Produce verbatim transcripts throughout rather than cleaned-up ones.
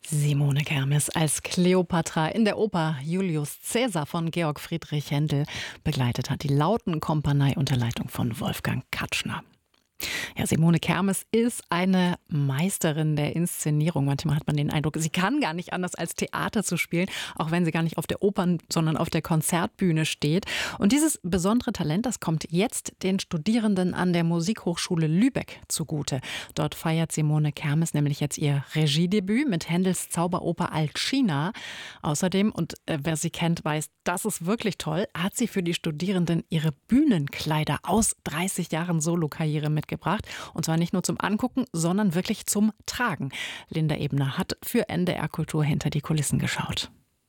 Simone Kermes als Kleopatra in der Oper Julius Caesar von Georg Friedrich Händel. Begleitet hat die Lautenkompanie unter Leitung von Wolfgang Katschner. Ja, Simone Kermes ist eine Meisterin der Inszenierung. Manchmal hat man den Eindruck, sie kann gar nicht anders als Theater zu spielen, auch wenn sie gar nicht auf der Opern-, sondern auf der Konzertbühne steht. Und dieses besondere Talent, das kommt jetzt den Studierenden an der Musikhochschule Lübeck zugute. Dort feiert Simone Kermes nämlich jetzt ihr Regiedebüt mit Händels Zauberoper Alcina. Außerdem, und äh, wer sie kennt, weiß, das ist wirklich toll, hat sie für die Studierenden ihre Bühnenkleider aus dreißig Jahren Solokarriere mitgebracht. Und zwar nicht nur zum Angucken, sondern wirklich zum Tragen. Linda Ebner hat für N D R Kultur hinter die Kulissen geschaut.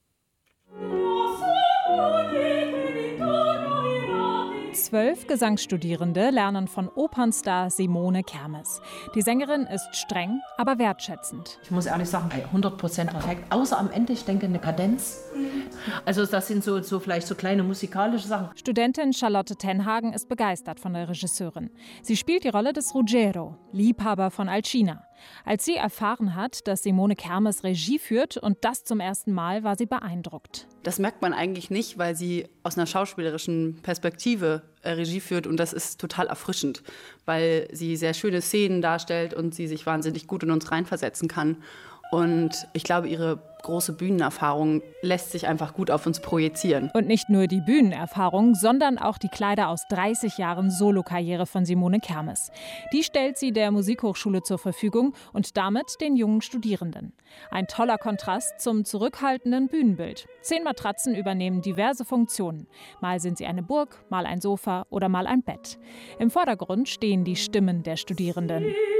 Zwölf Gesangsstudierende lernen von Opernstar Simone Kermes. Die Sängerin ist streng, aber wertschätzend. Ich muss ehrlich sagen, hundert Prozent perfekt. Außer am Ende, ich denke, eine Kadenz. Also das sind so, so vielleicht so kleine musikalische Sachen. Studentin Charlotte Tenhagen ist begeistert von der Regisseurin. Sie spielt die Rolle des Ruggero, Liebhaber von Alcina. Als sie erfahren hat, dass Simone Kermes Regie führt, und das zum ersten Mal, war sie beeindruckt. Das merkt man eigentlich nicht, weil sie aus einer schauspielerischen Perspektive äh, Regie führt, und das ist total erfrischend, weil sie sehr schöne Szenen darstellt und sie sich wahnsinnig gut in uns reinversetzen kann. Und ich glaube, ihre große Bühnenerfahrung lässt sich einfach gut auf uns projizieren. Und nicht nur die Bühnenerfahrung, sondern auch die Kleider aus dreißig Jahren Solokarriere von Simone Kermes. Die stellt sie der Musikhochschule zur Verfügung und damit den jungen Studierenden. Ein toller Kontrast zum zurückhaltenden Bühnenbild. Zehn Matratzen übernehmen diverse Funktionen. Mal sind sie eine Burg, mal ein Sofa oder mal ein Bett. Im Vordergrund stehen die Stimmen der Studierenden.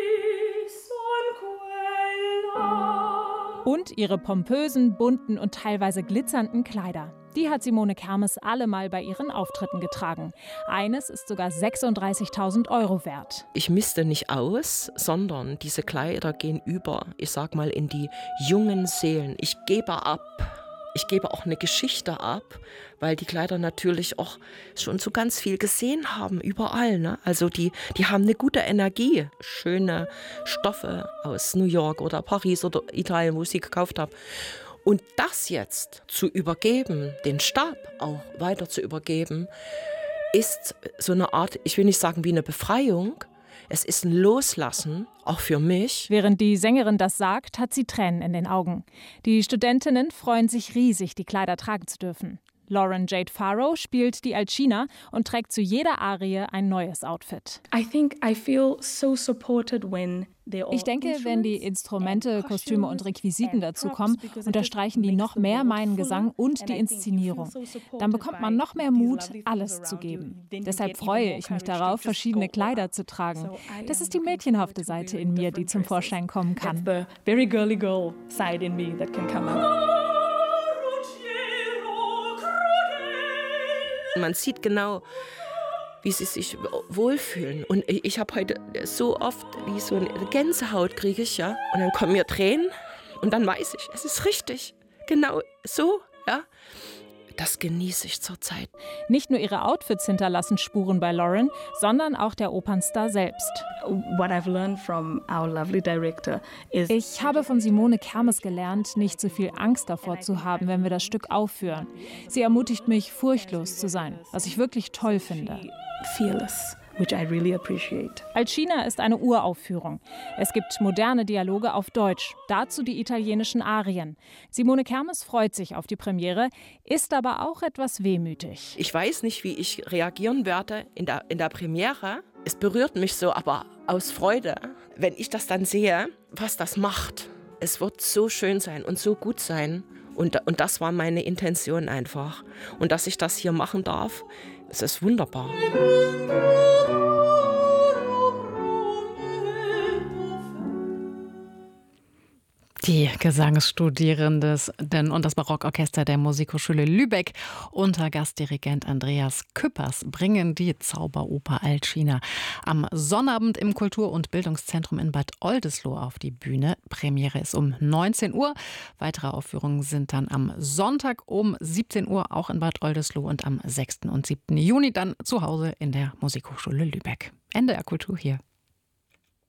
Und ihre pompösen, bunten und teilweise glitzernden Kleider. Die hat Simone Kermes alle mal bei ihren Auftritten getragen. Eines ist sogar sechsunddreißigtausend Euro wert. Ich misste nicht aus, sondern diese Kleider gehen über, ich sag mal, in die jungen Seelen. Ich gebe ab. Ich gebe auch eine Geschichte ab, weil die Kleider natürlich auch schon so ganz viel gesehen haben, überall. Ne? Also die, die haben eine gute Energie. Schöne Stoffe aus New York oder Paris oder Italien, wo ich sie gekauft habe. Und das jetzt zu übergeben, den Stab auch weiter zu übergeben, ist so eine Art, ich will nicht sagen wie eine Befreiung, es ist ein Loslassen, auch für mich. Während die Sängerin das sagt, hat sie Tränen in den Augen. Die Studentinnen freuen sich riesig, die Kleider tragen zu dürfen. Lauren Jade Farrow spielt die Alcina und trägt zu jeder Arie ein neues Outfit. Ich denke, wenn die Instrumente, Kostüme und Requisiten dazukommen, unterstreichen die noch mehr meinen Gesang und die Inszenierung. Dann bekommt man noch mehr Mut, alles zu geben. Deshalb freue ich mich darauf, verschiedene Kleider zu tragen. Das ist die mädchenhafte Seite in mir, die zum Vorschein kommen kann. Man sieht genau, wie sie sich wohlfühlen. Und ich habe heute so oft, wie so eine Gänsehaut kriege ich, ja. Und dann kommen mir Tränen und dann weiß ich, es ist richtig. Genau so, ja. Das genieße ich zurzeit. Nicht nur ihre Outfits hinterlassen Spuren bei Lauren, sondern auch der Opernstar selbst. Ich habe von Simone Kermes gelernt, nicht so viel Angst davor zu haben, wenn wir das Stück aufführen. Sie ermutigt mich, furchtlos zu sein, was ich wirklich toll finde. Fearless. Which I really appreciate. Alcina ist eine Uraufführung. Es gibt moderne Dialoge auf Deutsch, dazu die italienischen Arien. Simone Kermes freut sich auf die Premiere, ist aber auch etwas wehmütig. Ich weiß nicht, wie ich reagieren werde in der, in der Premiere. Es berührt mich so, aber aus Freude, wenn ich das dann sehe, was das macht. Es wird so schön sein und so gut sein. Und, und das war meine Intention einfach. Und dass ich das hier machen darf, es ist wunderbar. Die Gesangsstudierenden und das Barockorchester der Musikhochschule Lübeck unter Gastdirigent Andreas Küppers bringen die Zauberoper Alcina am Sonnabend im Kultur- und Bildungszentrum in Bad Oldesloe auf die Bühne. Premiere ist um neunzehn Uhr. Weitere Aufführungen sind dann am Sonntag um siebzehn Uhr auch in Bad Oldesloe und am sechsten und siebten Juni dann zu Hause in der Musikhochschule Lübeck. N D R Kultur hier.